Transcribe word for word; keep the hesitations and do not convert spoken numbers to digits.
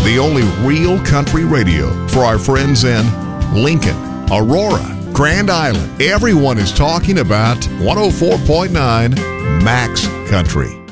the only real country radio for our friends in Lincoln, Aurora, Grand Island. Everyone is talking about one oh four point nine Max Country.